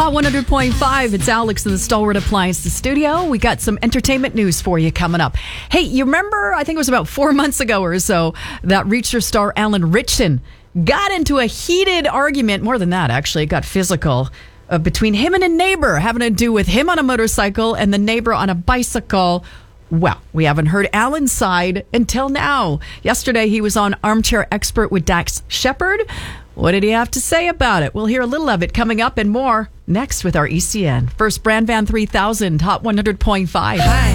Hot 100.5. It's Alex in the Stalwart Appliances studio. We got some entertainment news for you coming up. Hey, you remember, I think it was about 4 months ago or so, that Reacher star Alan Ritchson got into a heated argument, more than that actually, it got physical, between him and a neighbor, having to do with him on a motorcycle and the neighbor on a bicycle. Well, we haven't heard Alan's side until now. Yesterday, he was on Armchair Expert with Dax Shepard. What did he have to say about it? We'll hear a little of it coming up and more next with our ECN. First, Brand Van 3000, Hot 100.5. Hi.